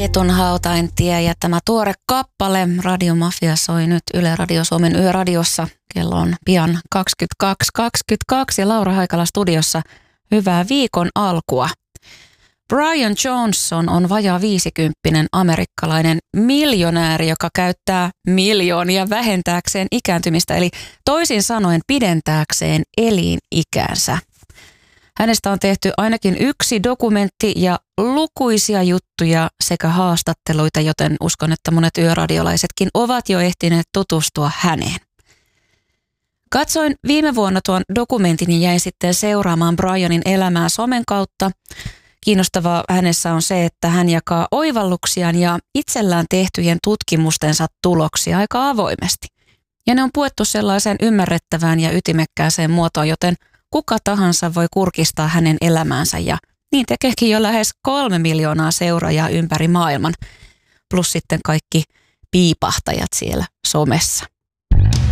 Ketun hautaintie ja tämä tuore kappale Radio Mafia soi nyt Yle Radio Suomen Yöradiossa. Kello on pian 22.22 ja Laura Haikala studiossa. Hyvää viikon alkua. Brian Johnson on vajaa 50-vuotias amerikkalainen miljonääri, joka käyttää miljoonia vähentääkseen ikääntymistä, eli toisin sanoen pidentääkseen elinikänsä. Hänestä on tehty ainakin yksi dokumentti ja lukuisia juttuja sekä haastatteluita, joten uskon, että monet yöradiolaisetkin ovat jo ehtineet tutustua häneen. Katsoin viime vuonna tuon dokumentin ja jäin sitten seuraamaan Brianin elämää somen kautta. Kiinnostavaa hänessä on se, että hän jakaa oivalluksiaan ja itsellään tehtyjen tutkimustensa tuloksia aika avoimesti. Ja ne on puettu sellaiseen ymmärrettävään ja ytimekkääseen muotoon, joten kuka tahansa voi kurkistaa hänen elämäänsä ja niin tekeekin jo lähes 3 miljoonaa seuraajaa ympäri maailman. Plus sitten kaikki piipahtajat siellä somessa.